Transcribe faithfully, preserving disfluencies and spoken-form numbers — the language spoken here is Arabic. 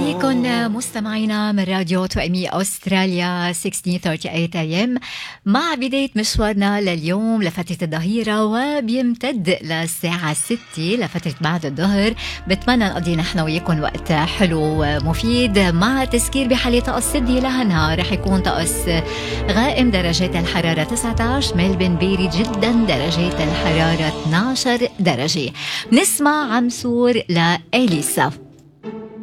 فيكم مستمعينا من راديو توأمي أستراليا ستة عشر ثلاثة وثلاثين إيه إم مع بداية مشوارنا لليوم لفترة الظهيرة، وبيمتد للساعة ستة لفترة بعد الظهر. بتمنى نقضي نحن وياكم وقت حلو ومفيد مع تذكير بحالة طقس سيدني لهالنهار. رح يكون طقس غائم، درجات الحرارة تسعة عشر، ملبن بارد جدا، درجات الحرارة اثنعش درجة. نسمع عم سور لإليسا.